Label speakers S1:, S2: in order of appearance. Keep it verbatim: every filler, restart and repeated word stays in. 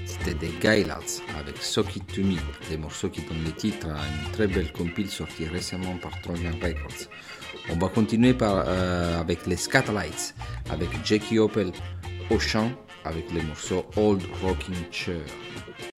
S1: C'était des Gailads avec Sock It To Me, des morceaux qui donnent les titres à une très belle compile sortie récemment par Trojan Records. On va continuer par, euh, avec les Scatolites, avec Jackie Opel au chant, avec les morceaux Old Rocking Chair.